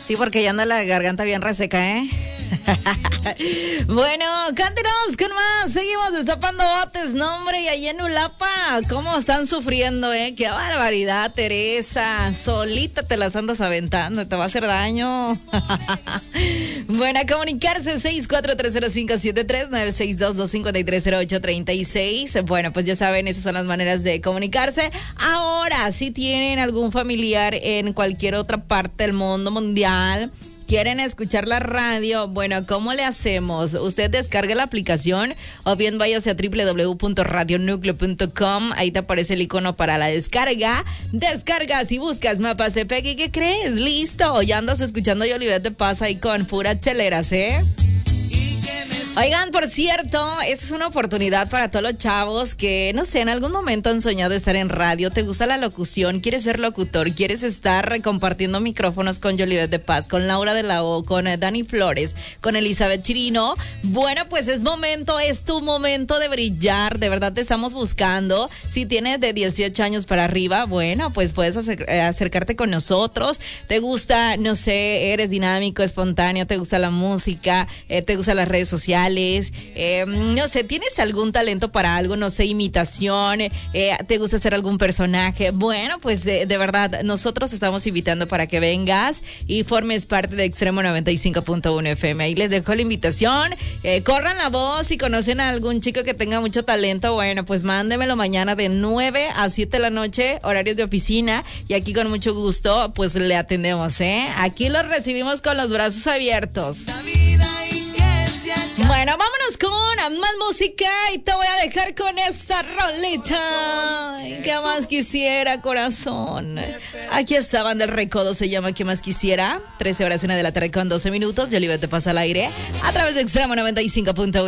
Sí, porque ya anda la garganta bien reseca, ¿eh? Bueno, cántenos con más. Seguimos destapando botes, no, hombre. Y ahí en Ulapa, ¿cómo están sufriendo, eh? Qué barbaridad, Teresa. Solita te las andas aventando, te va a hacer daño. Bueno, a comunicarse 6430573 962-253-0836. Bueno, pues ya saben, esas son las maneras de comunicarse. Ahora, si tienen algún familiar en cualquier otra parte del mundo mundial, quieren escuchar la radio, bueno, ¿cómo le hacemos? Usted descarga la aplicación o bien váyase a www.radionucleo.com. Ahí te aparece el icono para la descarga. Descargas y buscas Mapas CPEC. ¿Y qué crees? ¡Listo! Ya andas escuchando y Olivet de Paz ahí con puras cheleras, ¿eh? Oigan, por cierto, esta es una oportunidad para todos los chavos que, no sé, en algún momento han soñado estar en radio, te gusta la locución, quieres ser locutor, quieres estar compartiendo micrófonos con Yolivet de Paz, con Laura de la O, con Dani Flores, con Elizabeth Chirino. Bueno, pues es tu momento de brillar, de verdad te estamos buscando. Si tienes de 18 años para arriba, bueno, pues puedes acercarte con nosotros. Te gusta, no sé, eres dinámico, espontáneo, te gusta la música, te gustan las redes sociales. No sé, ¿tienes algún talento para algo? No sé, imitación, ¿te gusta hacer algún personaje? Bueno, pues de verdad, nosotros estamos invitando para que vengas y formes parte de Extremo 95.1 FM. Ahí les dejo la invitación. Corran la voz. Si conocen a algún chico que tenga mucho talento, bueno, pues mándemelo mañana de 9 a 7 de la noche, horarios de oficina, y aquí con mucho gusto, pues le atendemos, ¿eh? Aquí los recibimos con los brazos abiertos. Bueno, vámonos con más música y te voy a dejar con esta rolita. ¿Qué más quisiera, corazón? Aquí está, Banda El Recodo, se llama ¿Qué más quisiera? 13 horas 1 de la tarde con 12 minutos. Yolivet te pasa al aire a través de Extremo 95.1.